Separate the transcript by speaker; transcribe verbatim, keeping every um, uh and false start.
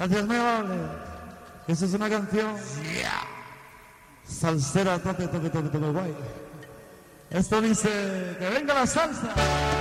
Speaker 1: Gracias, muy amable. Esa es una canción salsera, toque, toque, toque, toque, guay. Esto dice que venga la salsa.